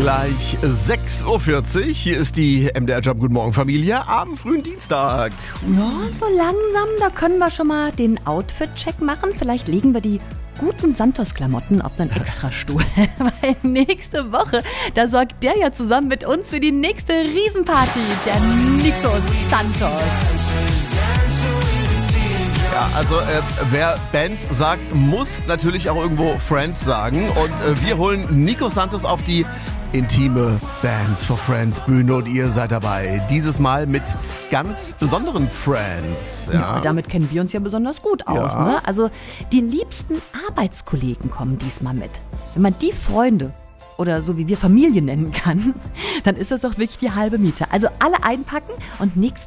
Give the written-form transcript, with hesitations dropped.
Gleich 6:40 Uhr. Hier ist die MDR Job Guten Morgen Familie am frühen Dienstag. Ja, so langsam, da können wir schon mal den Outfit-Check machen. Vielleicht legen wir die guten Santos-Klamotten auf einen Extrastuhl. Weil nächste Woche, da sorgt der ja zusammen mit uns für die nächste Riesenparty, der Nico Santos. Ja, also wer Bands sagt, muss natürlich auch irgendwo Friends sagen. Und wir holen Nico Santos auf die intime Bands for Friends Bühne und ihr seid dabei. Dieses Mal mit ganz besonderen Friends. Ja, damit kennen wir uns ja besonders gut aus. Ja. Ne? Also die liebsten Arbeitskollegen kommen diesmal mit. Wenn man die Freunde oder so wie wir Familie nennen kann, dann ist das doch wirklich die halbe Miete. Also alle einpacken und nächsten